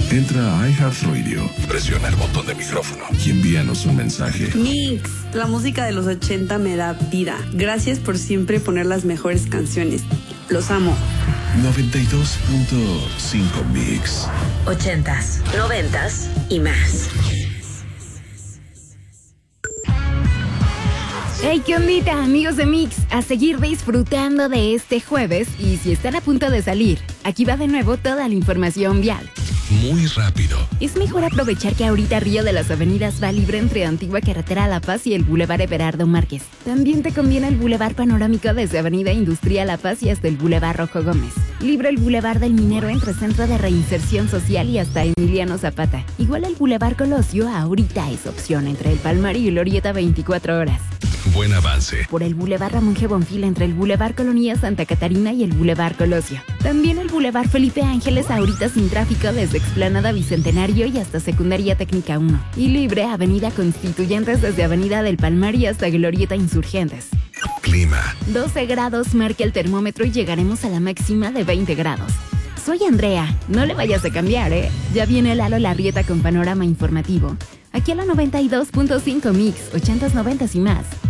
Entra a iHeartRadio, presiona el botón de micrófono y envíanos un mensaje. Mix, la música de los 80 me da vida. Gracias por siempre poner las mejores canciones. Los amo. 92.5 Mix. 80s, 90s y más. Hey, ¿qué ondita, amigos de Mix? A seguir disfrutando de este jueves y si están a punto de salir, aquí va de nuevo toda la información vial. Muy rápido. Es mejor aprovechar que ahorita Río de las Avenidas va libre entre Antigua Carretera La Paz y el Boulevard Everardo Márquez. También te conviene el Boulevard Panorámico desde Avenida Industrial La Paz y hasta el Boulevard Rojo Gómez. Libre el Boulevard del Minero entre Centro de Reinserción Social y hasta Emiliano Zapata. Igual el Boulevard Colosio ahorita es opción entre el Palmar y Glorieta 24 horas. Buen avance. Por el Boulevard Ramón G. Bonfil entre el Boulevard Colonia Santa Catarina y el Boulevard Colosio. También el Boulevard Felipe Ángeles ahorita sin tráfico desde Explanada Bicentenario y hasta Secundaria Técnica 1. Y libre Avenida Constituyentes desde Avenida del Palmar y hasta Glorieta Insurgentes. Clima. 12 grados marca el termómetro y llegaremos a la máxima de 20 grados. Soy Andrea, no le vayas a cambiar, ¿eh? Ya viene Lalo Larrieta con panorama informativo. Aquí a la 92.5 Mix, 80s, 90s y más.